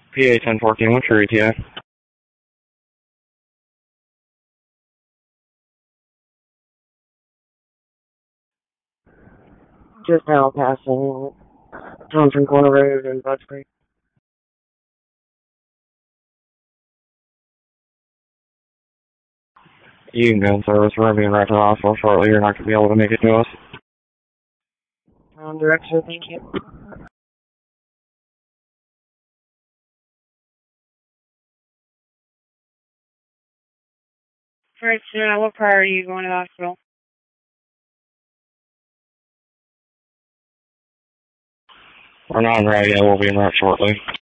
PA 1014, what's your ETA? Just now passing Thompson Corner Road and Bud Creek. You can go in service. We're going to be right to the hospital shortly. You're not going to be able to make it to us. Direction, thank you. First, what part are you going to the hospital? We're not in route yet. We'll be in route shortly.